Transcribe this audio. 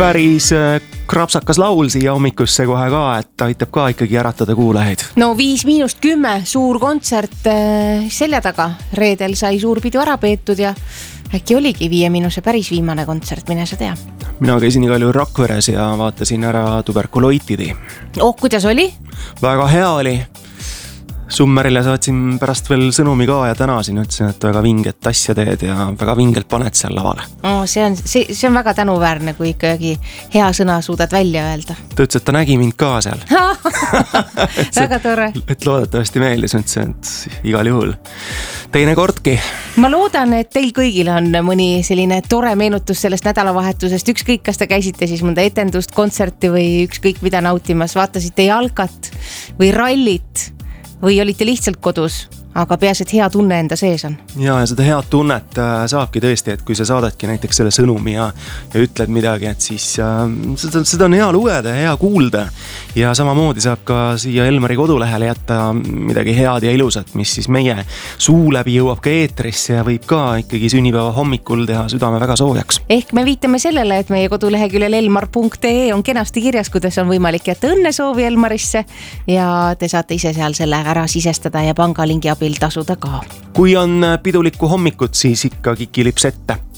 päris krapsakas laul siia hommikusse kohe ka, et aitab ka ikkagi äratada kuulajaid. No 5-10, suur kontsert selja taga. Reedel sai suur pidu ära peetud ja äkki oligi 5 päris viimane kontsert, mine sa tea. Mina käisin igal juhul Rakveres ja vaatasin ära tuberkuloitidi. Kuidas oli? Väga hea oli. Summerile saatsin pärast veel sõnumi ka ja tänasin, ütlesin, et väga vinget asja teed ja väga vingelt paned seal lavale. See on väga tänuväärne, kui ikkagi hea sõna suudad välja öelda. Ta ütles, et ta nägi mind ka seal. Väga tore. Et loodetavasti meeldis, ütlesin, et igal juhul. Teine kordki. Ma loodan, et teil kõigil on mõni selline tore meenutus sellest nädalavahetusest. Ükskõik, kas te käisite siis mõnda etendust, kontserti või ükskõik mida nautimas, vaatasite jalkat või rallit või olite lihtsalt kodus, aga peas, et hea tunne enda sees on. Ja seda head tunnet saabki tõesti, et kui sa saadadki näiteks selle sõnumi ja ütled midagi, et siis seda on hea lugeda ja hea kuulda. Ja samamoodi saab ka siia Elmari kodulehele jätta midagi head ja ilusat, mis siis meie suu läbi jõuab ka eetrisse ja võib ka ikkagi sünnipäeva hommikul teha südame väga soojaks. Ehk me viitame sellele, et meie koduleheküljel elmar.ee on kenasti kirjas, kuidas on võimalik jätta õnnesoovi Elmarisse ja te saate ise seal selle ära sisestada ja pangalingi abil tasuda ka. Kui on pidulikku hommikut, siis ikka kikilips ette.